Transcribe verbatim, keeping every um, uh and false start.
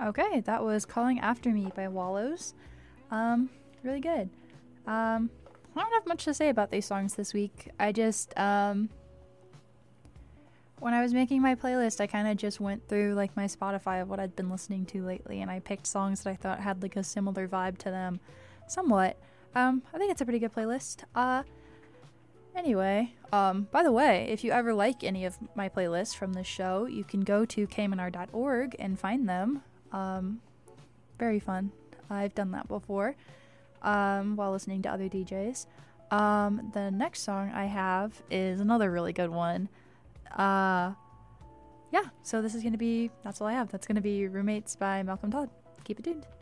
Okay, that was Calling After Me by Wallows. Um, really good. Um, I don't have much to say about these songs this week. I just, um, when I was making my playlist, I kind of just went through, like, my Spotify of what I'd been listening to lately, and I picked songs that I thought had, like, a similar vibe to them, somewhat. Um, I think it's a pretty good playlist. Uh, anyway, um, by the way, if you ever like any of my playlists from this show, you can go to k m n r dot org and find them. Um, very fun. I've done that before, um, while listening to other D Js. Um, the next song I have is another really good one. Uh, yeah, so this is going to be, that's all I have. That's going to be Roommates by Malcolm Todd. Keep it tuned.